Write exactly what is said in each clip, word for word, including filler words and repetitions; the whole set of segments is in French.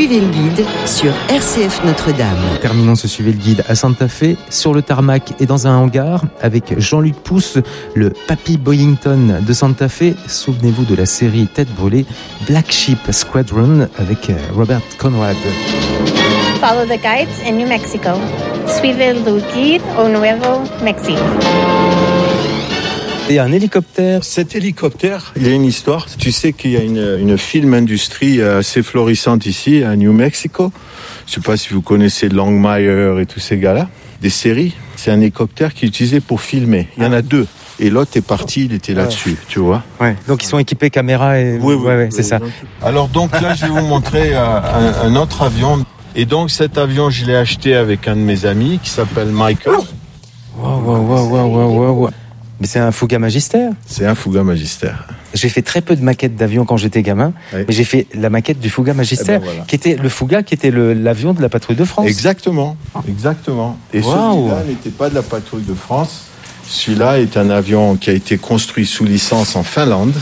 Suivez le guide sur R C F Notre-Dame. Terminons ce Suivez le guide à Santa Fe, sur le tarmac et dans un hangar, avec Jean-Luc Pousse, le Papy Boyington de Santa Fe. Souvenez-vous de la série Tête brûlée, Black Sheep Squadron, avec Robert Conrad. Follow the guides in New Mexico. Suivez le guide au Nuevo Mexique. Et un hélicoptère. Cet hélicoptère, il y a une histoire. Tu sais qu'il y a une, une film industrie assez florissante ici, à New Mexico. Je ne sais pas si vous connaissez Longmire et tous ces gars-là. Des séries. C'est un hélicoptère qui est utilisé pour filmer. Il y en a deux. Et l'autre est parti, il était là-dessus, ouais. Tu vois. Ouais. Donc ils sont équipés caméra et... Oui, oui, ouais, ouais, oui, c'est oui, ça. Donc... Alors donc là, je vais vous montrer un, un autre avion. Et donc cet avion, je l'ai acheté avec un de mes amis qui s'appelle Michael. Wow, wow, wow, wow, wow, wow. Mais c'est un Fuga Magister. C'est un Fuga Magister. J'ai fait très peu de maquettes d'avions quand j'étais gamin, oui. Mais j'ai fait la maquette du Fuga Magister, eh ben voilà. Qui était le Fuga, qui était le, l'avion de la patrouille de France. Exactement, exactement. Et wow. Celui-là n'était pas de la patrouille de France. Celui-là est un avion qui a été construit sous licence en Finlande.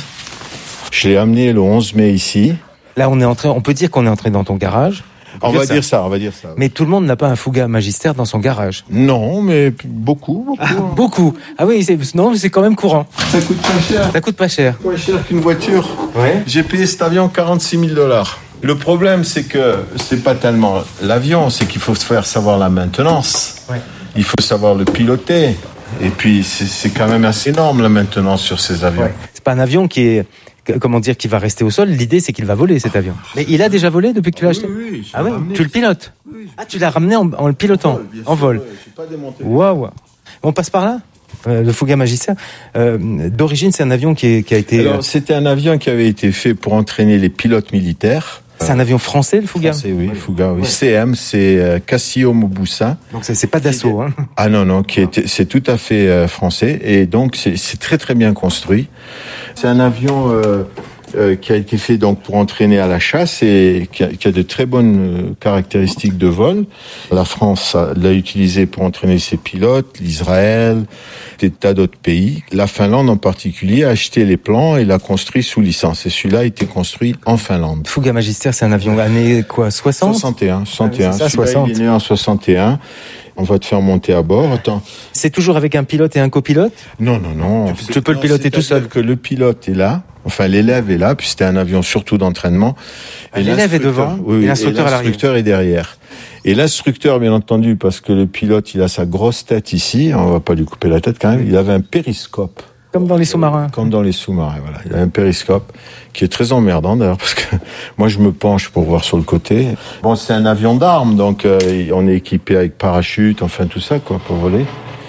Je l'ai amené le onze mai ici. Là, on est entré. On peut dire qu'on est entré dans ton garage. On, on va dire ça, on va dire ça. Mais tout le monde n'a pas un Fuga Magister dans son garage. Non, mais beaucoup, beaucoup. Ah, beaucoup. Ah oui, c'est, non, c'est quand même courant. Ça coûte pas cher. Ça coûte pas cher. Moins cher qu'une voiture. Ouais. J'ai payé cet avion quarante-six mille dollars. Le problème, c'est que c'est pas tellement l'avion, c'est qu'il faut faire savoir la maintenance. Ouais. Il faut savoir le piloter. Et puis, c'est, c'est quand même assez énorme la maintenance sur ces avions. Ouais. C'est pas un avion qui est... Comment dire, qu'il va rester au sol. L'idée, c'est qu'il va voler, cet avion. Mais il a déjà volé depuis que tu l'as acheté? Oui, oui. Ah oui, tu le pilotes? Oui, ah, tu l'as ramené en, en le pilotant, oui, en vol. Ouais, j'ai pas démonté. Waouh. On passe par là? Euh, le Fuga Magister. Euh, d'origine, c'est un avion qui, est, qui a été... Alors, c'était un avion qui avait été fait pour entraîner les pilotes militaires. C'est un avion français, le Fuga? Français, oui, Fuga, oui. Ouais. C M, c'est euh, Cassio Mobusa. Donc c'est, c'est pas Dassault, hein? Ah non, non, qui est, c'est tout à fait euh, français. Et donc, c'est, c'est très, très bien construit. C'est un avion... Euh, Euh, qui a été fait donc pour entraîner à la chasse et qui a, qui a de très bonnes euh, caractéristiques de vol. La France a, l'a utilisé pour entraîner ses pilotes, l'Israël, des tas d'autres pays. La Finlande en particulier a acheté les plans et l'a construit sous licence. Et celui-là a été construit en Finlande. Fuga Magister, c'est un avion année quoi, soixante? soixante et un, soixante et un. Ah oui, c'est ça, celui-là, soixante. il est né en soixante et un. On va te faire monter à bord. Attends. C'est toujours avec un pilote et un copilote? Non, non, non. Tu, tu peux non, le piloter tout seul. Que le pilote est là. Enfin, l'élève est là, puis c'était un avion surtout d'entraînement. Et l'élève est devant, oui, et l'instructeur, et l'instructeur est derrière. Et l'instructeur, bien entendu, parce que le pilote, il a sa grosse tête ici, on va pas lui couper la tête quand même, il avait un périscope. Comme dans les sous-marins. Comme dans les sous-marins, voilà. Il a un périscope qui est très emmerdant d'ailleurs, parce que moi je me penche pour voir sur le côté. Bon, c'est un avion d'armes, donc euh, on est équipé avec parachute, enfin tout ça, quoi, pour voler.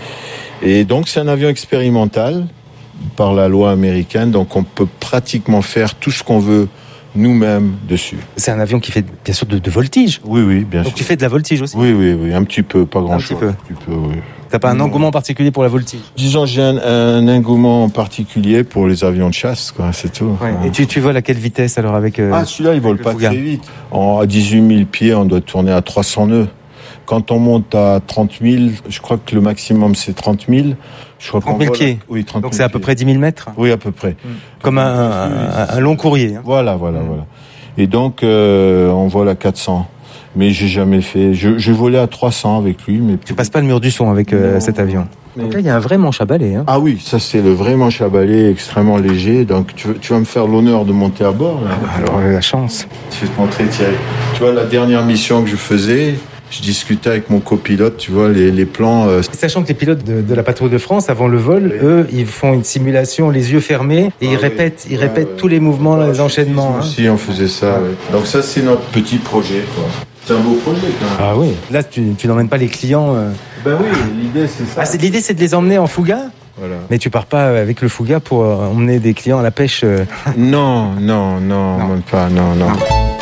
Et donc c'est un avion expérimental par la loi américaine, donc on peut pratiquement faire tout ce qu'on veut nous-mêmes dessus. C'est un avion qui fait bien sûr de, de voltige. Oui, oui, bien donc sûr. Donc tu fais de la voltige aussi? Oui, oui, oui, un petit peu, pas grand-chose. Un petit peu. Un petit peu, oui. T'as pas un engouement particulier pour la voltige? Disons, j'ai un, un engouement particulier pour les avions de chasse, quoi, c'est tout. Ouais. Ouais. Et tu, tu voles à quelle vitesse alors avec euh, Ah, celui-là, il vole pas Fuga. Très vite. En, à dix-huit mille pieds, on doit tourner à trois cents nœuds. Quand on monte à trente mille, je crois que le maximum c'est trente mille. Je crois trente mille pieds. Oui, trente mille. Donc c'est à peu près dix mille mètres. Oui, à peu près. Mmh. Comme un, un, un long courrier. Hein. Voilà, voilà, mmh. voilà. Et donc euh, on vole à quatre cents. Mais j'ai jamais fait. Je, j'ai volé à trois cents avec lui, mais tu passes pas le mur du son avec euh, cet avion. Mais... Donc là, il y a un vrai manche à balai. Hein. Ah oui, ça c'est le vrai manche à balai, extrêmement léger. Donc tu, tu vas me faire l'honneur de monter à bord. Là. Alors la chance. Je vais te montrer, Thierry. Tu vois la dernière mission que je faisais. Je discutais avec mon copilote, tu vois, les, les plans... Euh... Sachant que les pilotes de, de la patrouille de France, avant le vol, oui. eux, ils font une simulation les yeux fermés et ah, ils répètent, oui. ils répètent ah, tous les mouvements, ah, les enchaînements. Hein. Si, on faisait ça. Oui. Donc ça, c'est notre petit projet, quoi. C'est un beau projet, quand même. Ah oui. Là, tu, tu n'emmènes pas les clients... Euh... Ben oui, l'idée, c'est ça. Ah, c'est, l'idée, c'est de les emmener en Fuga ? Voilà. Mais tu pars pas avec le Fuga pour emmener des clients à la pêche euh... Non, non, non, non. Même pas, non, non. non.